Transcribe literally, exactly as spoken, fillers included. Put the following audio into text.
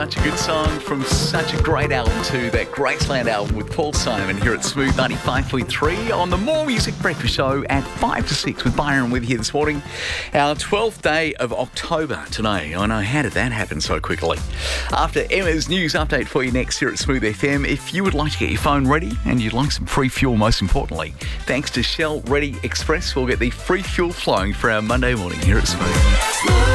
Such a good song from such a great album too, that Graceland album with Paul Simon here at Smooth ninety-five point three on the More Music Breakfast Show at five to six with Byron with you this morning. Our twelfth day of October today. I know, how did that happen so quickly? After Emma's news update for you next here at Smooth F M, if you would like to get your phone ready and you'd like some free fuel, most importantly, thanks to Shell Ready Express, we'll get the free fuel flowing for our Monday morning here at Smooth.